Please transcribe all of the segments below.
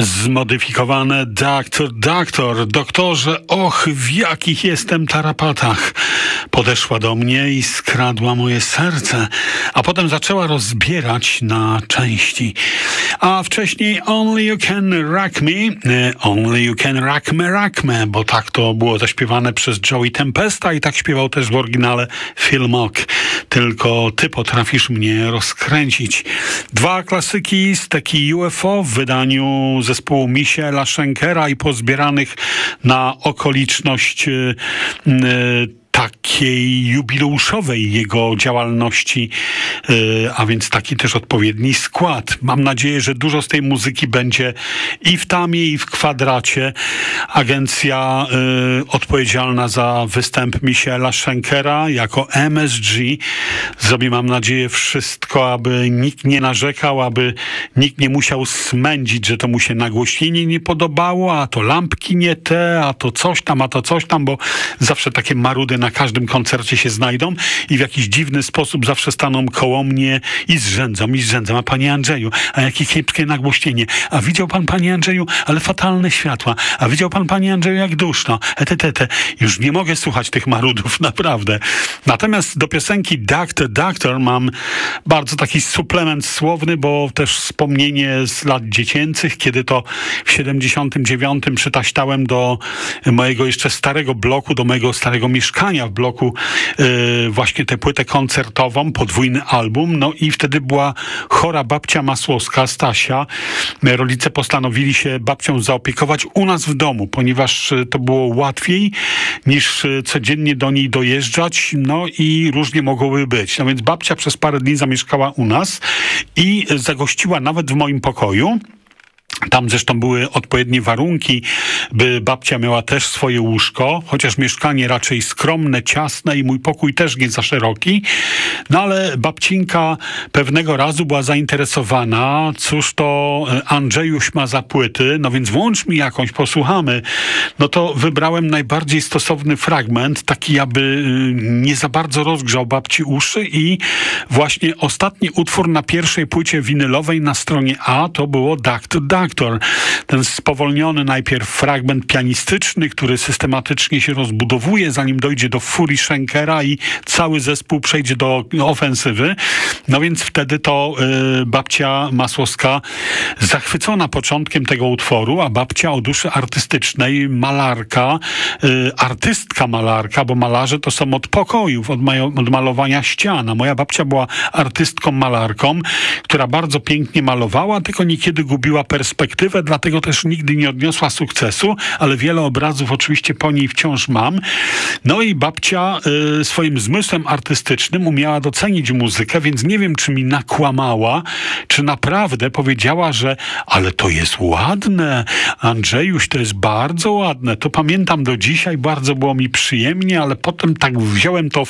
Zmodyfikowane doktorze, och, w jakich jestem tarapatach. Podeszła do mnie i skradła moje serce, a potem zaczęła rozbierać na części. A wcześniej Only You Can Rock Me, bo tak to było zaśpiewane przez Joey Tempesta i tak śpiewał też w oryginale Phil Mock. Tylko ty potrafisz mnie rozkręcić. Dwa klasyki z teki UFO w wydaniu zespołu Michaela Schenkera i pozbieranych na okoliczność takiej jubileuszowej jego działalności, a więc taki też odpowiedni skład. Mam nadzieję, że dużo z tej muzyki będzie i w tamie, i w kwadracie. Agencja odpowiedzialna za występ Michaela Schenkera jako MSG zrobi, mam nadzieję, wszystko, aby nikt nie narzekał, aby nikt nie musiał smędzić, że to mu się nagłośnienie nie podobało, a to lampki nie te, a to coś tam, bo zawsze takie marudy na każdym koncercie się znajdą i w jakiś dziwny sposób zawsze staną koło mnie i zrzędzą. A panie Andrzeju, a jakie kiepskie nagłośnienie. A widział pan, panie Andrzeju, ale fatalne światła. A widział pan, panie Andrzeju, jak duszno. Już nie mogę słuchać tych marudów, naprawdę. Natomiast do piosenki Doctor mam bardzo taki suplement słowny, bo też wspomnienie z lat dziecięcych, kiedy to w 79 przytaśtałem do mojego jeszcze starego bloku, do mojego starego mieszkania w bloku właśnie tę płytę koncertową, podwójny album, no i wtedy była chora babcia Masłowska, Stasia. Rodzice postanowili się babcią zaopiekować u nas w domu, ponieważ to było łatwiej niż codziennie do niej dojeżdżać, no i różnie mogłoby być. No więc babcia przez parę dni zamieszkała u nas i zagościła nawet w moim pokoju. Tam zresztą były odpowiednie warunki, by babcia miała też swoje łóżko, chociaż mieszkanie raczej skromne, ciasne i mój pokój też nie za szeroki. No ale babcinka pewnego razu była zainteresowana, cóż to Andrzejuś ma za płyty, no więc włącz mi jakąś, posłuchamy. No to wybrałem najbardziej stosowny fragment, taki aby nie za bardzo rozgrzał babci uszy i właśnie ostatni utwór na pierwszej płycie winylowej na stronie A to było Doctor. Ten spowolniony najpierw fragment pianistyczny, który systematycznie się rozbudowuje, zanim dojdzie do furii Schenkera i cały zespół przejdzie do ofensywy. No więc wtedy to babcia Masłowska zachwycona początkiem tego utworu, a babcia o duszy artystycznej, malarka, artystka malarka, bo malarze to są od pokojów, od malowania ścian. A moja babcia była artystką malarką, która bardzo pięknie malowała, tylko niekiedy gubiła perspektywę, dlatego też nigdy nie odniosła sukcesu, ale wiele obrazów oczywiście po niej wciąż mam. No i babcia swoim zmysłem artystycznym umiała docenić muzykę, więc nie wiem, czy mi nakłamała, czy naprawdę powiedziała, że ale to jest ładne, Andrzejuś, to jest bardzo ładne. To pamiętam do dzisiaj, bardzo było mi przyjemnie, ale potem tak wziąłem to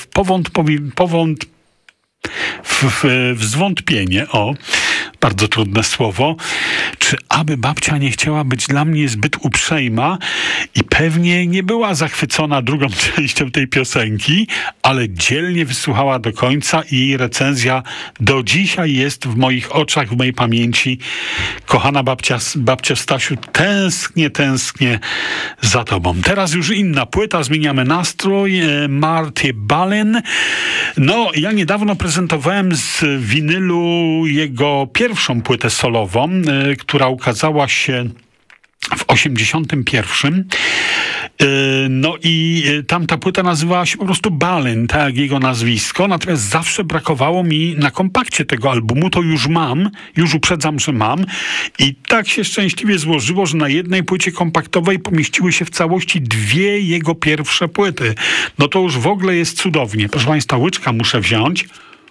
w zwątpienie, bardzo trudne słowo, czy aby babcia nie chciała być dla mnie zbyt uprzejma i pewnie nie była zachwycona drugą częścią tej piosenki, ale dzielnie wysłuchała do końca i jej recenzja do dzisiaj jest w moich oczach, w mojej pamięci. Kochana babcia Stasiu, tęsknię za tobą. Teraz już inna płyta, zmieniamy nastrój. Marty Balin. No, ja niedawno prezentowałem z winylu jego pierwszą płytę solową, która ukazała się w 81. No i tamta płyta nazywała się po prostu Balin, tak jak jego nazwisko, natomiast zawsze brakowało mi na kompakcie tego albumu, to już mam, już uprzedzam, że mam i tak się szczęśliwie złożyło, że na jednej płycie kompaktowej pomieściły się w całości dwie jego pierwsze płyty. No to już w ogóle jest cudownie. Proszę państwa, łyczka muszę wziąć.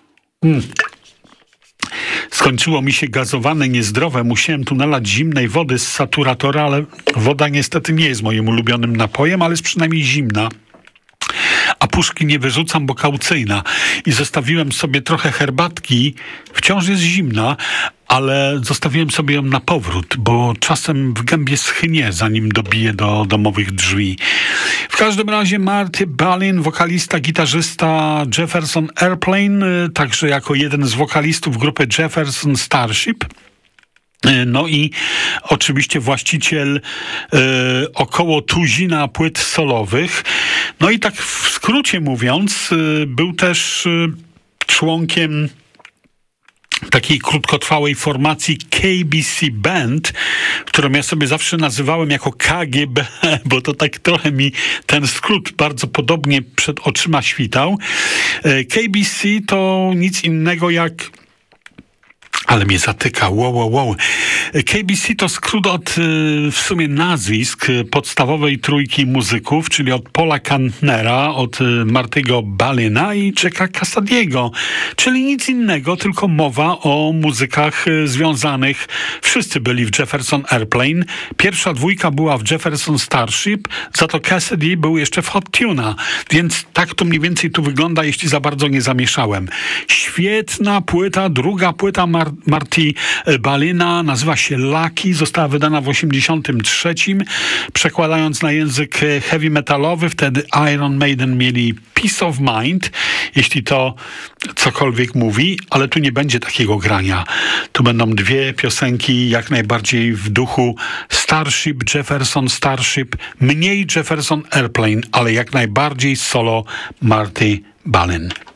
Skończyło mi się gazowane, niezdrowe. Musiałem tu nalać zimnej wody z saturatora, ale woda niestety nie jest moim ulubionym napojem, ale jest przynajmniej zimna. A puszki nie wyrzucam, bo kaucyjna. I zostawiłem sobie trochę herbatki. Wciąż jest zimna, ale zostawiłem sobie ją na powrót, bo czasem w gębie schnie, zanim dobije do domowych drzwi. W każdym razie Marty Balin, wokalista, gitarzysta Jefferson Airplane, także jako jeden z wokalistów grupy Jefferson Starship. No i oczywiście właściciel około tuzina płyt solowych. No i tak w skrócie mówiąc, był też członkiem takiej krótkotrwałej formacji KBC Band, którą ja sobie zawsze nazywałem jako KGB, bo to tak trochę mi ten skrót bardzo podobnie przed oczyma świtał. KBC to nic innego jak... Ale mnie zatyka, wow. KBC to skrót od w sumie nazwisk podstawowej trójki muzyków, czyli od Paula Kantnera, od Marty'ego Balina i Jacka Cassadiego. Czyli nic innego, tylko mowa o muzykach związanych. Wszyscy byli w Jefferson Airplane. Pierwsza dwójka była w Jefferson Starship, za to Cassidy był jeszcze w Hot Tuna. Więc tak to mniej więcej tu wygląda, jeśli za bardzo nie zamieszałem. Świetna płyta, druga płyta Marty Balina, nazywa się Lucky, została wydana w 1983, przekładając na język heavy metalowy. Wtedy Iron Maiden mieli Peace of Mind, jeśli to cokolwiek mówi, ale tu nie będzie takiego grania. Tu będą dwie piosenki jak najbardziej w duchu Starship, Jefferson Starship, mniej Jefferson Airplane, ale jak najbardziej solo Marty Balin.